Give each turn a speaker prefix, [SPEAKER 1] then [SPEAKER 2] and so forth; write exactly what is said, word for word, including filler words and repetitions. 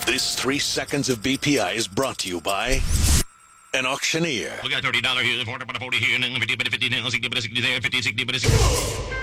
[SPEAKER 1] This three seconds of B P I is brought to you by an auctioneer.
[SPEAKER 2] We got thirty dollars here, forty, forty here, fifty, fifty, sixty, sixty there, fifty, sixty, sixty.